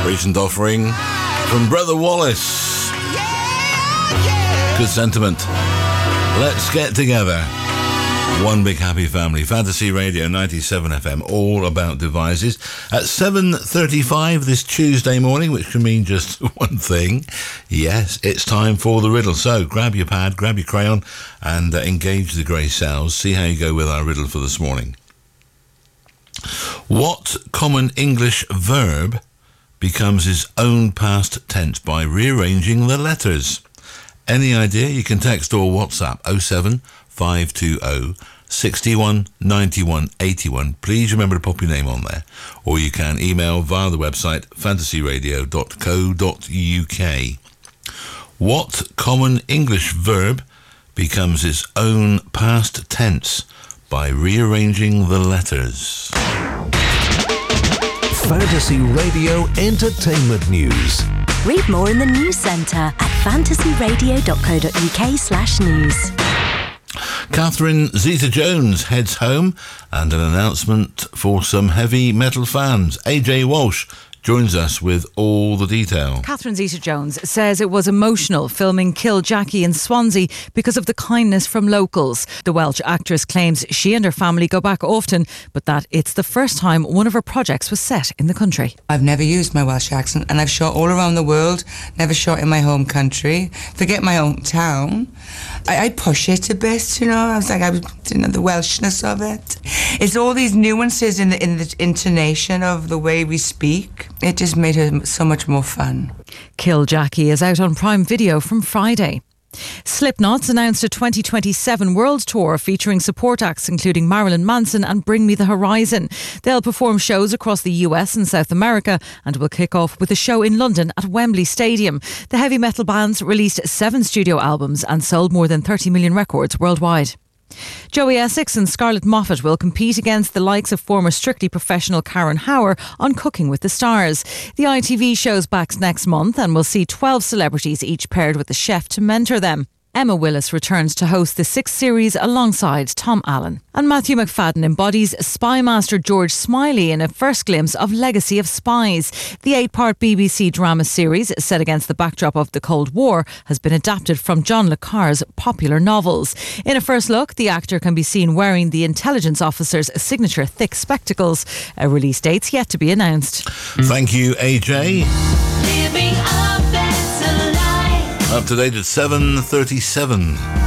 Recent offering from Brother Wallace. Good sentiment. Let's get together. One big happy family. Fantasy Radio 97 FM, all about devices. At 7:35 this Tuesday morning, which can mean just one thing. Yes, it's time for the riddle. So grab your pad, grab your crayon, and engage the grey cells. See how you go with our riddle for this morning. What common English verb becomes its own past tense by rearranging the letters? Any idea? You can text or WhatsApp 07520 61 91 81. Please remember to pop your name on there. Or you can email via the website fantasyradio.co.uk. What common English verb becomes its own past tense by rearranging the letters? Fantasy Radio Entertainment News. Read more in the news centre at fantasyradio.co.uk/news. Catherine Zeta-Jones heads home, and an announcement for some heavy metal fans. AJ Walsh joins us with all the detail. Catherine Zeta-Jones says it was emotional filming Kill Jackie in Swansea because of the kindness from locals. The Welsh actress claims she and her family go back often, but that it's the first time one of her projects was set in the country. I've never used my Welsh accent, and I've shot all around the world, never shot in my home country. Forget my hometown. I push it a bit, you know. I was the Welshness of it. It's all these nuances in the intonation of the way we speak. It just made it so much more fun. Kill Jackie is out on Prime Video from Friday. Slipknot's announced a 2027 world tour featuring support acts including Marilyn Manson and Bring Me the Horizon. They'll perform shows across the US and South America and will kick off with a show in London at Wembley Stadium. The heavy metal bands released 7 studio albums and sold more than 30 million records worldwide. Joey Essex and Scarlett Moffat will compete against the likes of former Strictly professional Karen Hauer on Cooking with the Stars. The ITV show's back next month and will see 12 celebrities each paired with a chef to mentor them. Emma Willis returns to host the 6th series alongside Tom Allen. And Matthew McFadden embodies spy master George Smiley in a first glimpse of Legacy of Spies. The 8-part BBC drama series, set against the backdrop of the Cold War, has been adapted from John le Carre's popular novels. In a first look, the actor can be seen wearing the intelligence officer's signature thick spectacles. A release date's yet to be announced. Thank you, AJ. Living a better life. Up to date at 7:37.